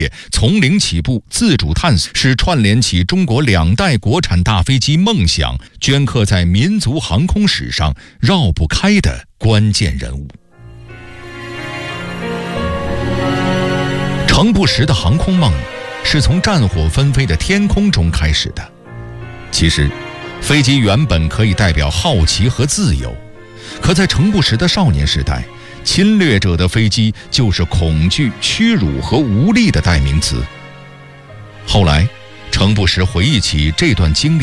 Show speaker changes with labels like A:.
A: 从零起步，自主探索，是串联起中国2代国产大飞机梦想，镌刻在民族航空史上绕不开的关键人物。程不时的航空梦是从战火纷飞的天空中开始的。其实，飞机原本可以代表好奇和自由，可在程不时的少年时代，侵略者的飞机就是恐惧、屈辱和无力的代名词。后来，程不时回忆起这段经历。